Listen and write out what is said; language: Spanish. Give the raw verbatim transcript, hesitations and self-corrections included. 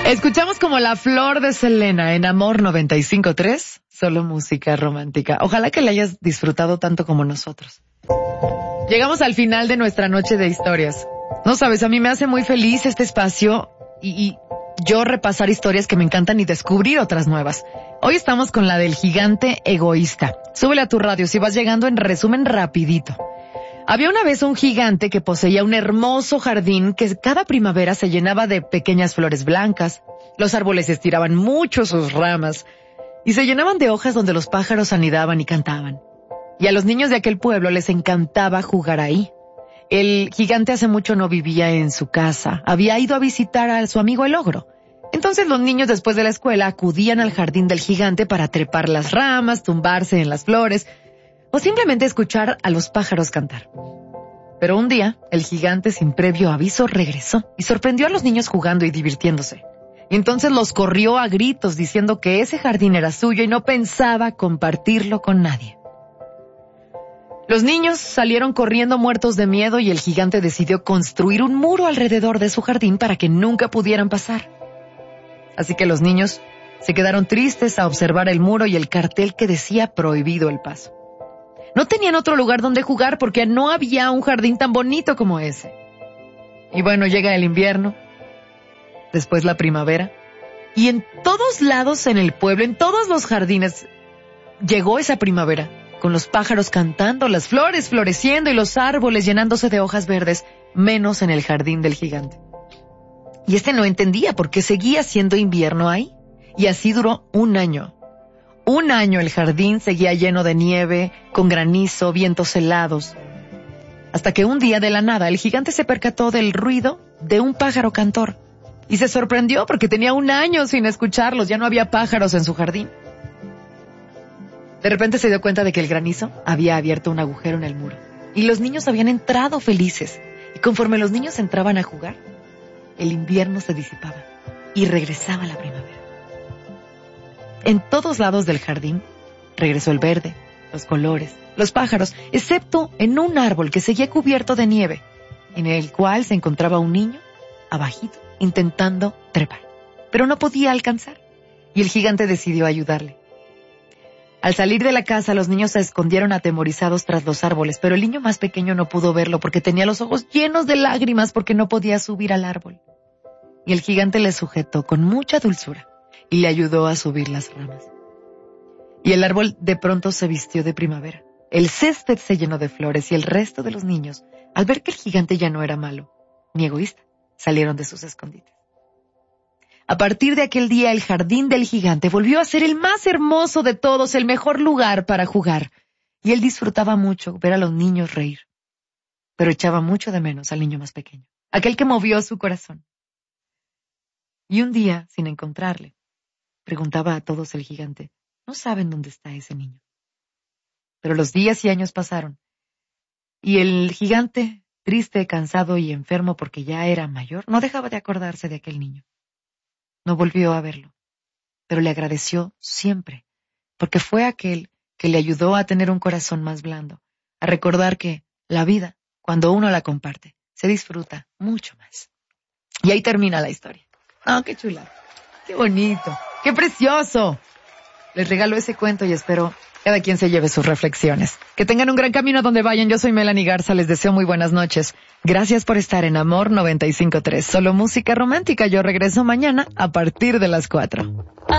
Escuchamos como la flor de Selena en Amor noventa y cinco punto tres, solo música romántica. Ojalá que la hayas disfrutado tanto como nosotros. Llegamos al final de nuestra noche de historias. No sabes, a mí me hace muy feliz este espacio y, y yo repasar historias que me encantan y descubrir otras nuevas. Hoy estamos con la del gigante egoísta. Súbele a tu radio si vas llegando, en resumen rapidito. Había una vez un gigante que poseía un hermoso jardín que cada primavera se llenaba de pequeñas flores blancas. Los árboles estiraban mucho sus ramas y se llenaban de hojas donde los pájaros anidaban y cantaban. Y a los niños de aquel pueblo les encantaba jugar ahí. El gigante hace mucho no vivía en su casa. Había ido a visitar a su amigo el ogro. Entonces los niños después de la escuela acudían al jardín del gigante para trepar las ramas, tumbarse en las flores o simplemente escuchar a los pájaros cantar. Pero un día, el gigante sin previo aviso regresó y sorprendió a los niños jugando y divirtiéndose. Y entonces los corrió a gritos diciendo que ese jardín era suyo y no pensaba compartirlo con nadie. Los niños salieron corriendo muertos de miedo y el gigante decidió construir un muro alrededor de su jardín para que nunca pudieran pasar. Así que los niños se quedaron tristes a observar el muro y el cartel que decía prohibido el paso. No tenían otro lugar donde jugar porque no había un jardín tan bonito como ese. Y bueno, llega el invierno, después la primavera, y en todos lados en el pueblo, en todos los jardines, llegó esa primavera, con los pájaros cantando, las flores floreciendo y los árboles llenándose de hojas verdes, menos en el jardín del gigante. Y este no entendía por qué seguía siendo invierno ahí. Y así duró un año. Un año el jardín seguía lleno de nieve, con granizo, vientos helados. Hasta que un día de la nada el gigante se percató del ruido de un pájaro cantor. Y se sorprendió porque tenía un año sin escucharlos, ya no había pájaros en su jardín. De repente se dio cuenta de que el granizo había abierto un agujero en el muro. Y los niños habían entrado felices. Y conforme los niños entraban a jugar, el invierno se disipaba y regresaba la primavera. En todos lados del jardín regresó el verde, los colores, los pájaros, excepto en un árbol que seguía cubierto de nieve, en el cual se encontraba un niño abajito intentando trepar, pero no podía alcanzar, y el gigante decidió ayudarle. Al salir de la casa, los niños se escondieron atemorizados tras los árboles, pero el niño más pequeño no pudo verlo porque tenía los ojos llenos de lágrimas porque no podía subir al árbol. Y el gigante le sujetó con mucha dulzura y le ayudó a subir las ramas. Y el árbol de pronto se vistió de primavera. El césped se llenó de flores y el resto de los niños, al ver que el gigante ya no era malo ni egoísta, salieron de sus escondites. A partir de aquel día, el jardín del gigante volvió a ser el más hermoso de todos, el mejor lugar para jugar. Y él disfrutaba mucho ver a los niños reír. Pero echaba mucho de menos al niño más pequeño, aquel que movió su corazón. Y un día, sin encontrarle, preguntaba a todos el gigante, no saben dónde está ese niño. Pero los días y años pasaron, y el gigante, triste, cansado y enfermo porque ya era mayor, no dejaba de acordarse de aquel niño. No volvió a verlo, pero le agradeció siempre, porque fue aquel que le ayudó a tener un corazón más blando, a recordar que la vida, cuando uno la comparte, se disfruta mucho más. Y ahí termina la historia. ¡Ah, oh, qué chula! ¡Qué bonito! ¡Qué precioso! Les regalo ese cuento y espero cada quien se lleve sus reflexiones. Que tengan un gran camino donde vayan. Yo soy Melanie Garza, les deseo muy buenas noches. Gracias por estar en Amor noventa y cinco punto tres. Solo música romántica. Yo regreso mañana a partir de las cuatro.